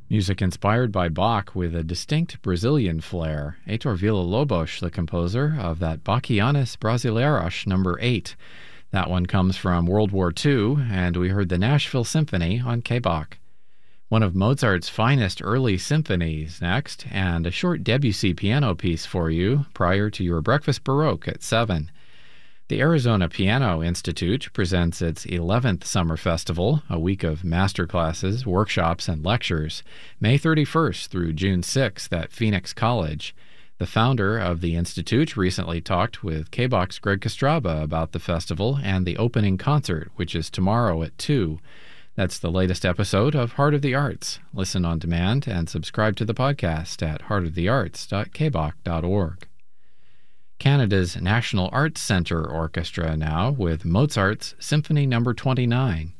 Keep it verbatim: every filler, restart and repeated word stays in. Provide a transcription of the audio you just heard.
Music inspired by Bach with a distinct Brazilian flair. Heitor Villa-Lobos, the composer of that Bachianas Brasileiras number eight. That one comes from World War Two, and we heard the Nashville Symphony on K-Bach. One of Mozart's finest early symphonies next, and a short Debussy piano piece for you prior to your Breakfast Baroque at seven. The Arizona Piano Institute presents its eleventh Summer Festival, a week of masterclasses, workshops, and lectures, May thirty-first through June sixth at Phoenix College. The founder of the Institute recently talked with K-Bach's Greg Kostraba about the festival and the opening concert, which is tomorrow at two. That's the latest episode of Heart of the Arts. Listen on demand and subscribe to the podcast at heart of the arts dot k bach dot org. Canada's National Arts Centre Orchestra now with Mozart's Symphony number twenty-nine.